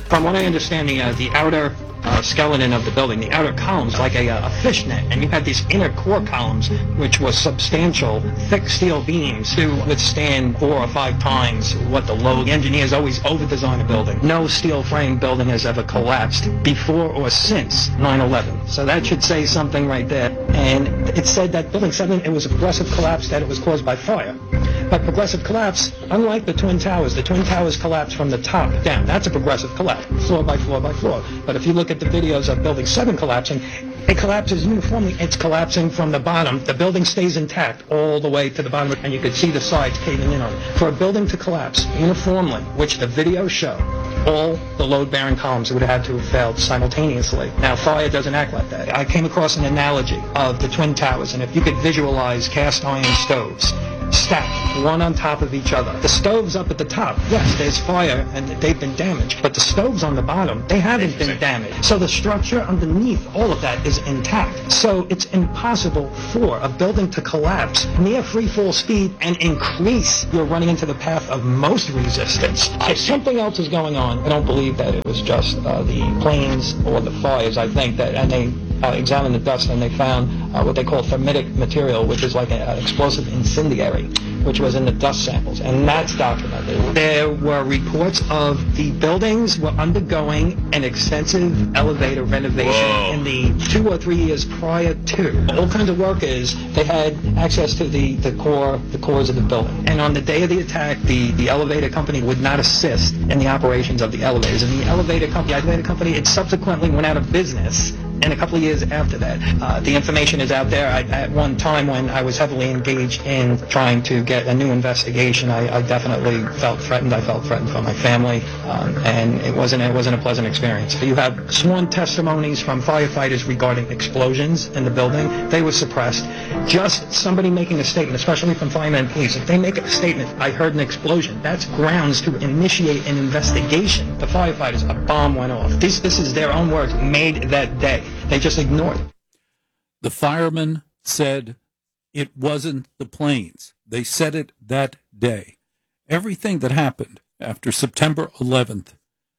From what I understand, the outer skeleton of the building, the outer columns, like a fishnet, and you had these inner core columns, which was substantial, thick steel beams to withstand 4 or 5 times what the load. The engineers always over-design a building. No steel frame building has ever collapsed before or since 9/11. So that should say something right there. And it said that Building 7, it was a progressive collapse, that it was caused by fire. But progressive collapse, unlike the Twin Towers collapse from the top down. That's a progressive collapse, floor by floor by floor. But if you look at the videos of Building 7 collapsing, it collapses uniformly. It's collapsing from the bottom. The building stays intact all the way to the bottom, and you could see the sides caving in on it. For a building to collapse uniformly, which the videos show, all the load-bearing columns would have had to have failed simultaneously. Now, fire doesn't act like that. I came across an analogy of the Twin Towers, and if you could visualize cast iron stoves stacked one on top of each other. The stoves up at the top, yes, there's fire and they've been damaged, but the stoves on the bottom, they haven't been damaged. So the structure underneath all of that is intact. So it's impossible for a building to collapse near free fall speed and increase. You're running into the path of most resistance. If something else is going on, I don't believe that it was just the planes or the fires. I think that, and they examined the dust and they found what they call thermitic material, which is like an explosive incendiary, which was in the dust samples, and that's documented. There were reports of the buildings were undergoing an extensive elevator renovation in the 2 or 3 years prior to. All kinds of workers, they had access to the cores of the building. And on the day of the attack, the elevator company would not assist in the operations of the elevators. And the elevator company, it subsequently went out of business. And a couple of years after that, the information is out there. At one time when I was heavily engaged in trying to get a new investigation, I definitely felt threatened. I felt threatened for my family, and it wasn't a pleasant experience. You have sworn testimonies from firefighters regarding explosions in the building. They were suppressed. Just somebody making a statement, especially from firemen and police, if they make a statement, I heard an explosion, that's grounds to initiate an investigation. The firefighters, a bomb went off. This is their own words, made that day. They just ignored it. The firemen said it wasn't the planes. They said it that day. Everything that happened after September 11th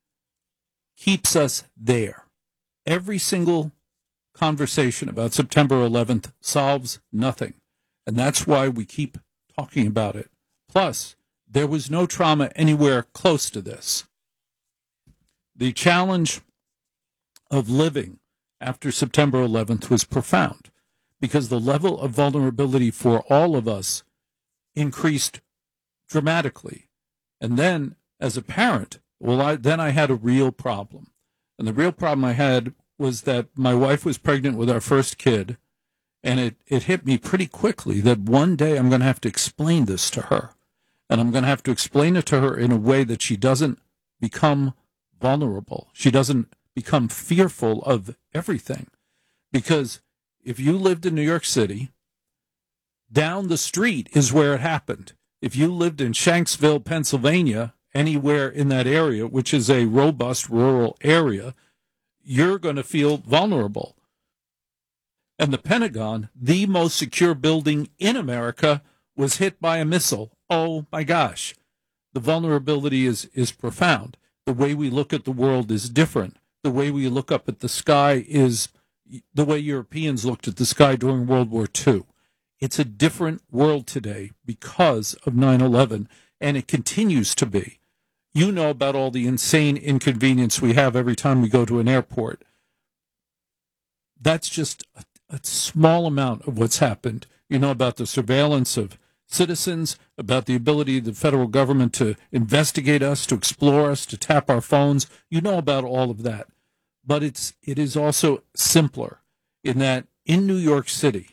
keeps us there. Every single conversation about September 11th solves nothing. And that's why we keep talking about it. Plus, there was no trauma anywhere close to this. The challenge of living after September 11th was profound because the level of vulnerability for all of us increased dramatically. And then, as a parent, I had a real problem. And the real problem I had was that my wife was pregnant with our first kid, and it hit me pretty quickly that one day I'm going to have to explain this to her. And I'm going to have to explain it to her in a way that she doesn't become vulnerable. She doesn't become fearful of everything. Because if you lived in New York City, down the street is where it happened. If you lived in Shanksville, Pennsylvania, anywhere in that area, which is a robust rural area, you're going to feel vulnerable. And the Pentagon, the most secure building in America, was hit by a missile. Oh my gosh. The vulnerability is profound. The way we look at the world is different. The way we look up at the sky is the way Europeans looked at the sky during World War II. It's a different world today because of 9/11, and it continues to be. You know about all the insane inconvenience we have every time we go to an airport. That's just a small amount of what's happened. You know about the surveillance of citizens, about the ability of the federal government to investigate us, to explore us, to tap our phones. You know about all of that. But it is also simpler in that in New York City,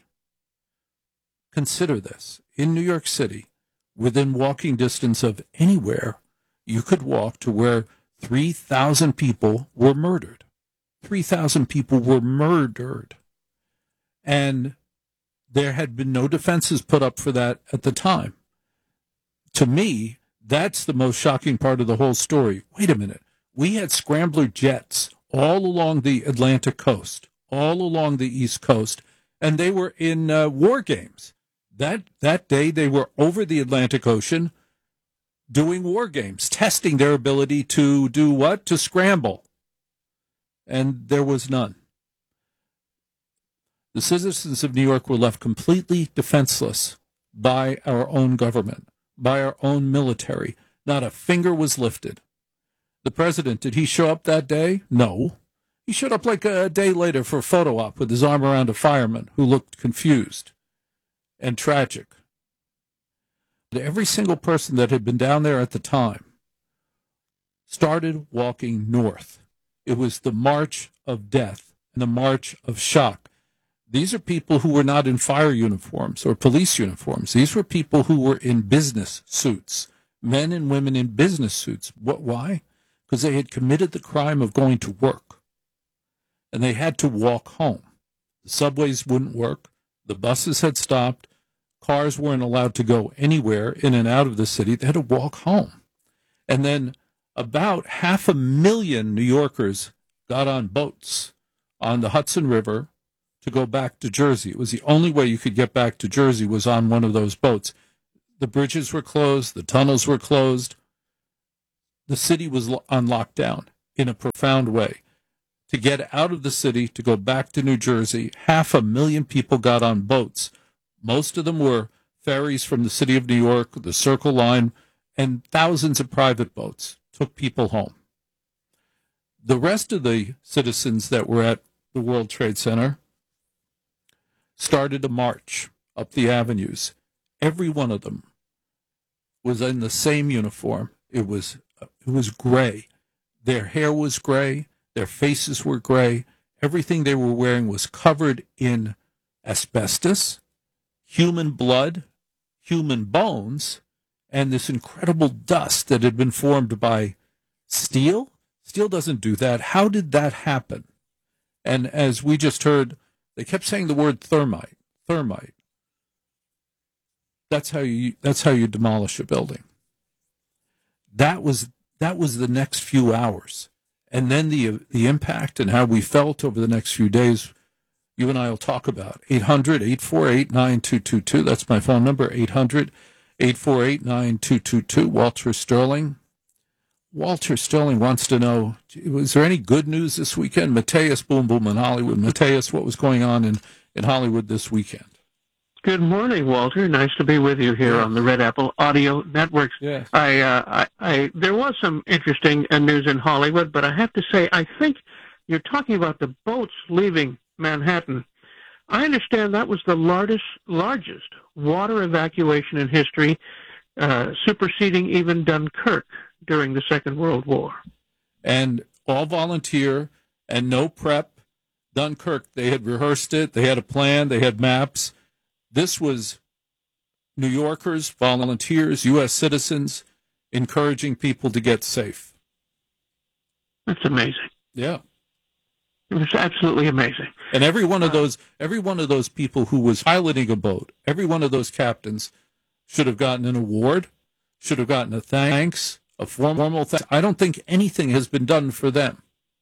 consider this, in New York City, within walking distance of anywhere, you could walk to where 3,000 people were murdered. 3,000 people were murdered. And there had been no defenses put up for that at the time. To me, that's the most shocking part of the whole story. Wait a minute. We had scrambler jets all along the Atlantic coast, all along the East Coast, and they were in war games. That day, they were over the Atlantic Ocean, doing war games, testing their ability to do what? To scramble. And there was none. The citizens of New York were left completely defenseless by our own government, by our own military. Not a finger was lifted. The president, did he show up that day? No. He showed up like a day later for a photo op with his arm around a fireman who looked confused and tragic. Every single person that had been down there at the time started walking north. It was the march of death and the march of shock. These are people who were not in fire uniforms or police uniforms. These were people who were in business suits, men and women in business suits. Why? Because they had committed the crime of going to work, and they had to walk home. The subways wouldn't work. The buses had stopped. Cars weren't allowed to go anywhere in and out of the city. They had to walk home. And then about 500,000 New Yorkers got on boats on the Hudson River to go back to Jersey. It was the only way you could get back to Jersey was on one of those boats. The bridges were closed. The tunnels were closed. The city was on lockdown in a profound way. To get out of the city, to go back to New Jersey, 500,000 people got on boats. Most of them were ferries from the city of New York, the Circle Line, and thousands of private boats took people home. The rest of the citizens that were at the World Trade Center started a march up the avenues. Every one of them was in the same uniform. It was gray. Their hair was gray. Their faces were gray. Everything they were wearing was covered in asbestos, human blood, human bones, and this incredible dust that had been formed by steel. Steel doesn't do that. How did that happen? And as we just heard, they kept saying the word thermite. Thermite. That's how you demolish a building. That was the next few hours. And then the impact and how we felt over the next few days, you and I will talk about. 800-848-9222. That's my phone number, 800-848-9222. Walter Sterling. Walter Sterling wants to know, was there any good news this weekend? Mateus Boom Boom in Hollywood. Mateus, what was going on in Hollywood this weekend? Good morning, Walter. Nice to be with you here on the Red Apple Audio Networks. Yes. There was some interesting news in Hollywood, but I have to say, I think you're talking about the boats leaving Manhattan. I understand that was the largest water evacuation in history, superseding even Dunkirk during the Second World War. And all volunteer and no prep. Dunkirk, they had rehearsed it. They had a plan. They had maps. This was New Yorkers, volunteers, U.S. citizens, encouraging people to get safe. That's amazing. Yeah. It was absolutely amazing. And every one of those people who was piloting a boat, every one of those captains should have gotten an award, should have gotten a thanks, a formal thanks. I don't think anything has been done for them.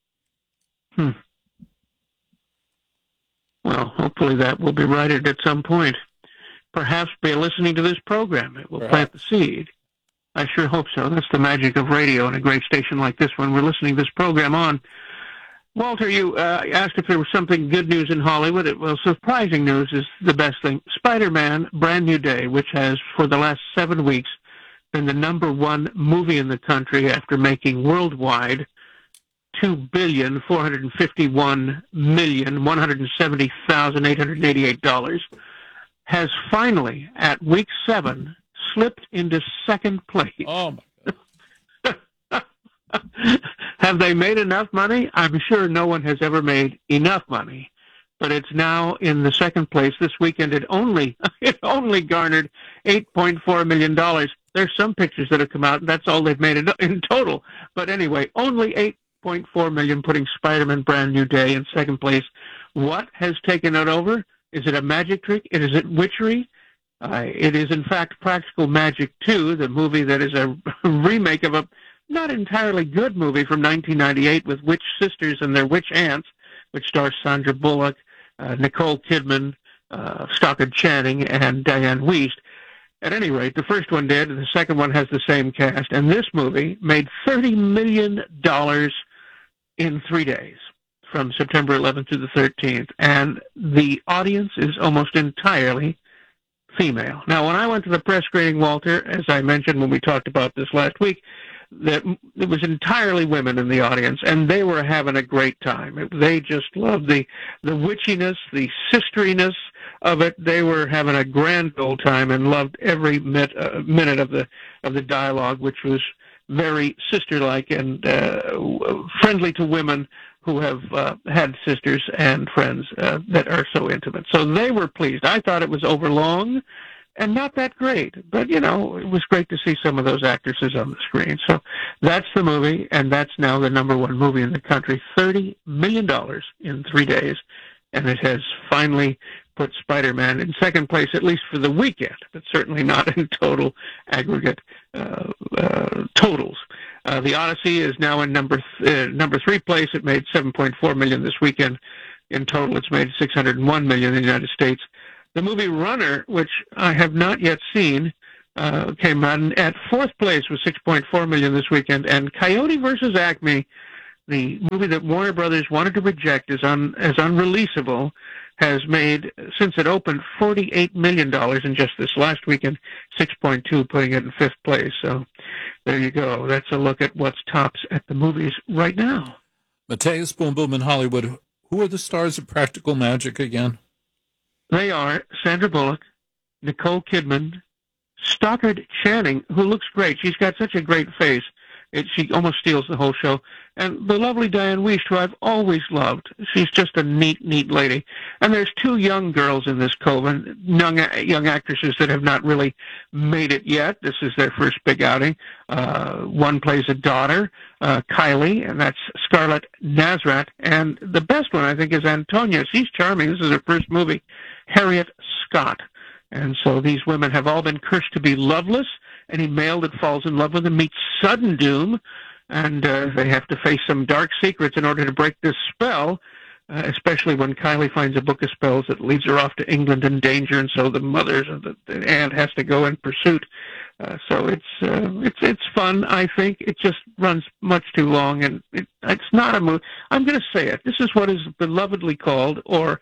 Well, hopefully that will be righted at some point. Perhaps by listening to this program, it will plant the seed. I sure hope so. That's the magic of radio and a great station like this one we're listening to this program on. Walter, you asked if there was something good news in Hollywood. Well, surprising news is the best thing. Spider-Man, Brand New Day, which has for the last 7 weeks been the #1 movie in the country after making worldwide $2,451,170,888, has finally, at week 7, slipped into second place. Oh, my God. Have they made enough money? I'm sure no one has ever made enough money, but it's now in the second place. This weekend it only garnered $8.4 million. There's some pictures that have come out, and that's all they've made in total. But anyway, only $8.4 million, putting Spider-Man Brand New Day in second place. What has taken it over? Is it a magic trick? Is it witchery? It is, in fact, Practical Magic 2, the movie that is a remake of a not entirely good movie from 1998 with witch sisters and their witch aunts, which stars Sandra Bullock, Nicole Kidman, Stockard Channing, and Diane Wiest. At any rate, the first one did, and the second one has the same cast. And this movie made $30 million in 3 days, from September 11th to the 13th. And the audience is almost entirely female. Now, when I went to the press screening, Walter, as I mentioned when we talked about this last week, that it was entirely women in the audience, and they were having a great time. They just loved the witchiness, the sisteriness of it. They were having a grand old time and loved every minute of the dialogue, which was very sister-like and friendly to women who have had sisters and friends that are so intimate. So they were pleased. I thought it was overlong and not that great, but, it was great to see some of those actresses on the screen. So that's the movie, and that's now the number one movie in the country, $30 million in 3 days, and it has finally put Spider-Man in second place, at least for the weekend, but certainly not in total aggregate totals. The Odyssey is now in number 3 place. It made $7.4 million this weekend. In total, it's made $601 million in the United States. The movie Runner, which I have not yet seen, came out at 4th place with $6.4 million this weekend. And Coyote vs. Acme, the movie that Warner Brothers wanted to reject as unreleasable, has made, since it opened, $48 million in just this last weekend, 6.2, putting it in 5th place. So there you go. That's a look at what's tops at the movies right now. Mateus Boom Boom in Hollywood. Who are the stars of Practical Magic again? They are Sandra Bullock, Nicole Kidman, Stockard Channing, who looks great. She's got such a great face. She almost steals the whole show. And the lovely Diane Wiest, who I've always loved. She's just a neat lady. And there's 2 young girls in this coven, young actresses that have not really made it yet. This is their first big outing. One plays a daughter, Kylie, and that's Scarlett Nazrat. And the best one, I think, is Antonia. She's charming. This is her first movie, Harriet Scott. And so these women have all been cursed to be loveless. Any male that falls in love with them meets sudden doom, and they have to face some dark secrets in order to break this spell, especially when Kylie finds a book of spells that leads her off to England in danger, and so the mother, the aunt, has to go in pursuit. So it's fun, I think. It just runs much too long, and it's not a movie. I'm going to say it. This is what is belovedly called, or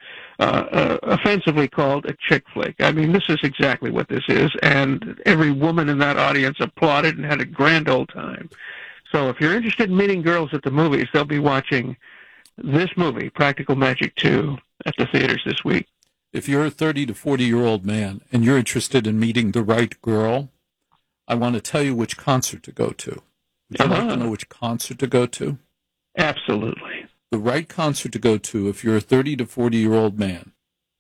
offensively called, a chick flick. I mean, this is exactly what this is, and every woman in that audience applauded and had a grand old time. So if you're interested in meeting girls at the movies, they'll be watching this movie, Practical Magic 2, at the theaters this week. If you're a 30 to 40-year-old man and you're interested in meeting the right girl, I want to tell you which concert to go to. Would you like to know which concert to go to? Absolutely. The right concert to go to if you're a 30 to 40-year-old man,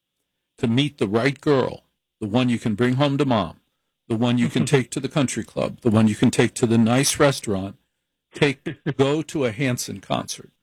to meet the right girl, the one you can bring home to mom, the one you can take to the country club, the one you can take to the nice restaurant, go to a Hanson concert.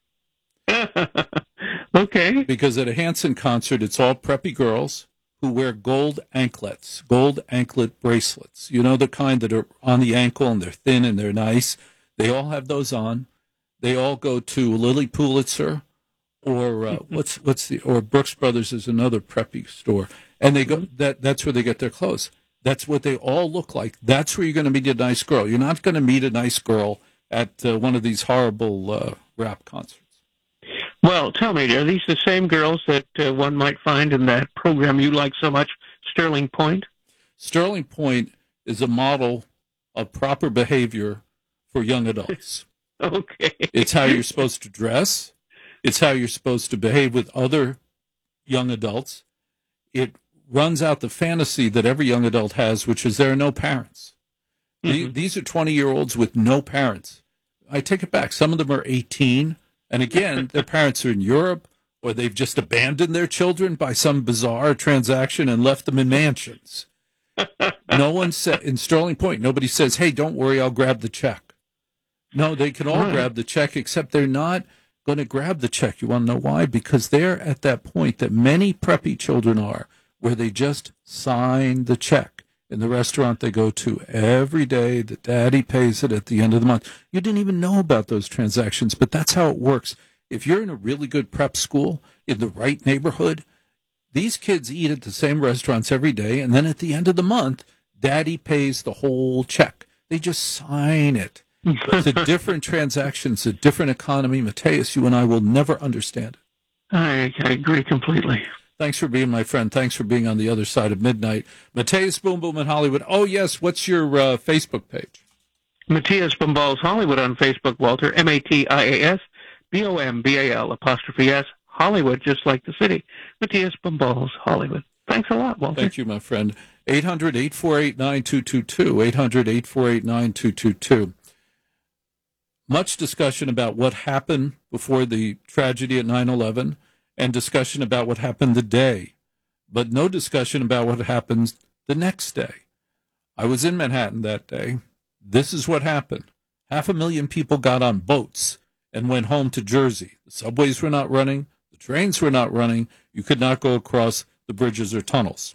Okay. Because at a Hanson concert, it's all preppy girls who wear gold anklets, gold anklet bracelets. You know, the kind that are on the ankle and they're thin and they're nice. They all have those on. They all go to Lilly Pulitzer, or or Brooks Brothers is another preppy store, and they go. That's where they get their clothes. That's what they all look like. That's where you're going to meet a nice girl. You're not going to meet a nice girl at one of these horrible rap concerts. Well, tell me, are these the same girls that one might find in that program you like so much, Sterling Point? Sterling Point is a model of proper behavior for young adults. Okay. It's how you're supposed to dress. It's how you're supposed to behave with other young adults. It runs out the fantasy that every young adult has, which is there are no parents. Mm-hmm. These are 20-year-olds with no parents. I take it back. Some of them are 18. And again, their parents are in Europe, or they've just abandoned their children by some bizarre transaction and left them in mansions. No one said, in Sterling Point, nobody says, hey, don't worry, I'll grab the check. No, they can all grab the check, except they're not going to grab the check. You want to know why? Because they're at that point that many preppy children are, where they just sign the check in the restaurant they go to every day. The daddy pays it at the end of the month. You didn't even know about those transactions, but that's how it works. If you're in a really good prep school in the right neighborhood, these kids eat at the same restaurants every day, and then at the end of the month, Daddy pays the whole check. They just sign it. It's a different transaction. It's a different economy. Mateus, you and I will never understand it. I agree completely. Thanks for being my friend. Thanks for being on the other side of midnight. Mateus Boom Boom in Hollywood. Oh, yes. What's your Facebook page? Matthias Bombals Hollywood on Facebook, Walter. Matias BOMBAL''S Hollywood, just like the city. Matthias Bombals Hollywood. Thanks a lot, Walter. Thank you, my friend. 800-848-9222. 800-848-9222. Much discussion about what happened before the tragedy at 9/11 and discussion about what happened the day, but no discussion about what happens the next day. I was in Manhattan that day. This is what happened. 500,000 people got on boats and went home to Jersey. The subways were not running. The trains were not running. You could not go across the bridges or tunnels.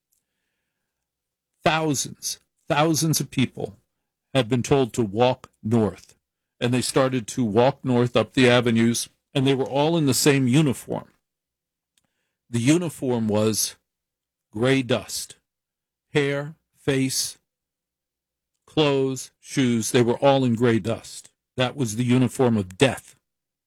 Thousands of people had been told to walk north, and they started to walk north up the avenues, and they were all in the same uniform. The uniform was gray dust. Hair, face, clothes, shoes, they were all in gray dust. That was the uniform of death.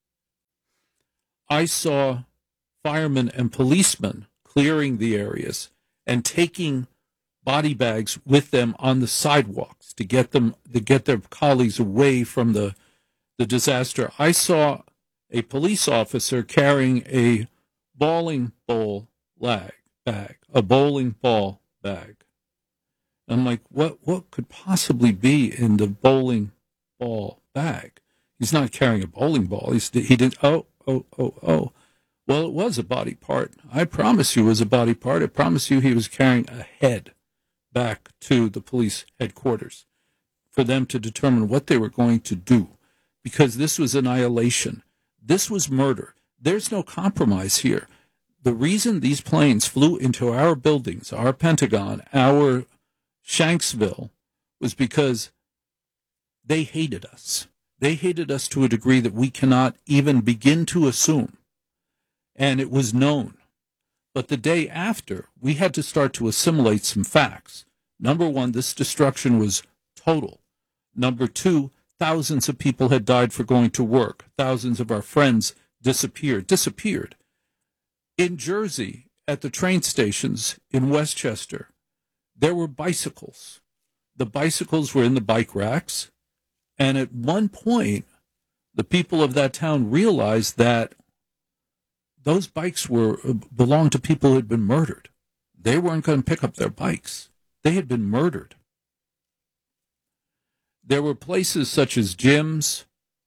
I saw firemen and policemen clearing the areas and taking body bags with them on the sidewalks to get their colleagues away from the disaster. I saw a police officer carrying a bowling ball bag. I'm like, what could possibly be in the bowling ball bag? He's not carrying a bowling ball. He didn't. Oh. Well, it was a body part. I promise you it was a body part. I promise you he was carrying a head back to the police headquarters for them to determine what they were going to do, because this was annihilation. This was murder. There's no compromise here. The reason these planes flew into our buildings, our Pentagon, our Shanksville, was because they hated us. They hated us to a degree that we cannot even begin to assume. And it was known. But the day after, we had to start to assimilate some facts. Number one, this destruction was total. Number two, thousands of people had died for going to work. Thousands of our friends disappeared. In Jersey, at the train stations in Westchester, there were bicycles. The bicycles were in the bike racks. And at one point, the people of that town realized that those bikes belonged to people who had been murdered. They weren't going to pick up their bikes. They had been murdered. There were places such as gyms,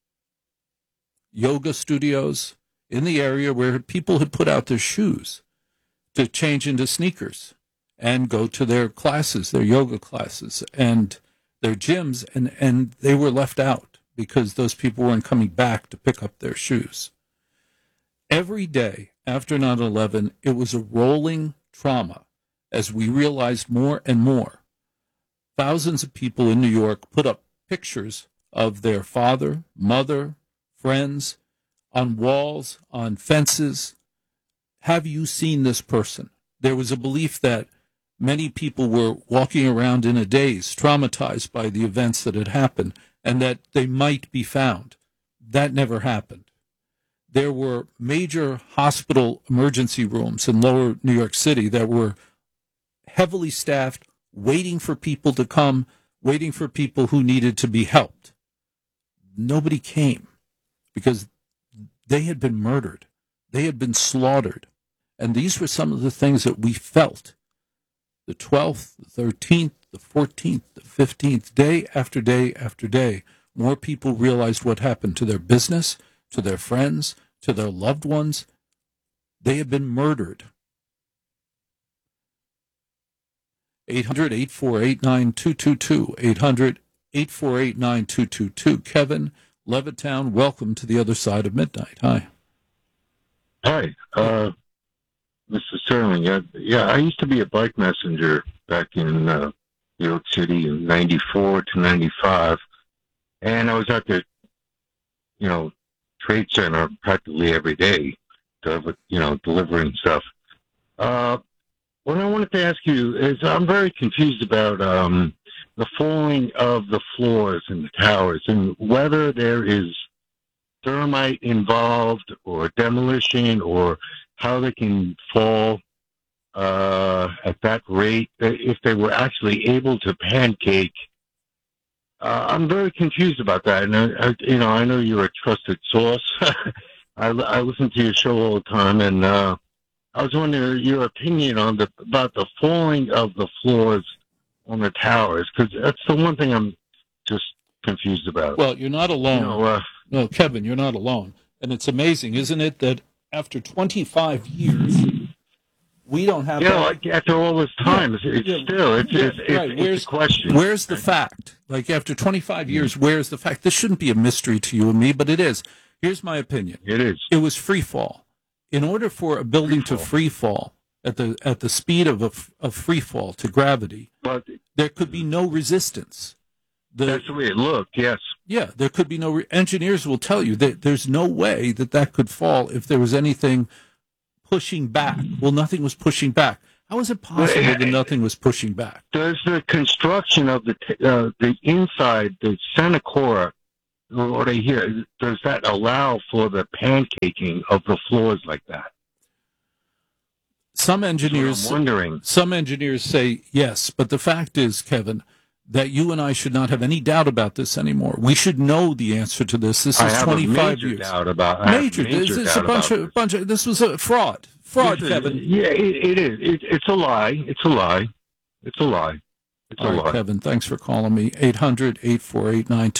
yoga studios in the area where people had put out their shoes to change into sneakers and go to their classes, their yoga classes, and their gyms, and they were left out because those people weren't coming back to pick up their shoes. Every day after 9/11, it was a rolling trauma as we realized more and more. Thousands of people in New York put up pictures of their father, mother, friends on walls, on fences. Have you seen this person? There was a belief that many people were walking around in a daze, traumatized by the events that had happened, and that they might be found. That never happened. There were major hospital emergency rooms in lower New York City that were heavily staffed, waiting for people to come, waiting for people who needed to be helped. Nobody came because they had been murdered. They had been slaughtered. And these were some of the things that we felt. The 12th, the 13th, the 14th, the 15th, day after day after day, more people realized what happened to their business, to their friends, to their loved ones. They had been murdered. 800-848-9222. 800-848-9222. Kevin, Levittown, welcome to the other side of midnight. Hi. Hi, Mr. Sterling. Yeah, I used to be a bike messenger back in New York City in 94 to 95. And I was at the, Trade Center practically every day, delivering stuff. what I wanted to ask you is I'm very confused about the falling of the floors in the towers and whether there is thermite involved or demolition or how they can fall at that rate if they were actually able to pancake. I'm very confused about that, and I know you're a trusted source. I listen to your show all the time, and I was wondering your opinion on about the falling of the floors on the towers, because that's the one thing I'm just confused about. Well, you're not alone. No, Kevin, you're not alone. And it's amazing, isn't it, that after 25 years, we don't have like after all this time, it's a question. Where's the fact? Like after 25 years, where's the fact? This shouldn't be a mystery to you and me, but it is. Here's my opinion. It is. It was free fall. In order for a building to free fall at the speed of free fall to gravity, but there could be no resistance. That's the way it looked, yes. Yeah, there could be no... engineers will tell you that there's no way that could fall if there was anything pushing back. Well, nothing was pushing back. How is it possible that nothing was pushing back? Does the construction of the inside, the center core, what I hear, does that allow for the pancaking of the floors like that? Some engineers... I'm wondering. Some engineers say yes, but the fact is, Kevin, that you and I should not have any doubt about this anymore. We should know the answer to this. This is 25 years. Major. This is a bunch of. This was a fraud. Kevin. Yeah, it is. It's a lie. It's a lie. It's a lie. All right, Kevin. Thanks for calling me. 800-848-92.